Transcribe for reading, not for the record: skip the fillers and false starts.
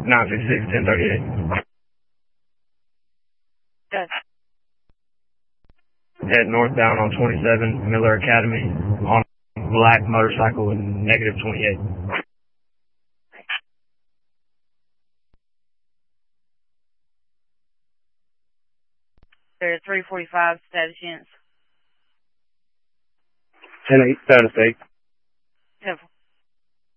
956, 1038. Good. Head northbound on 27, Miller Academy, on black motorcycle with negative 28. There's 345 status units. 10-8, status 8. 10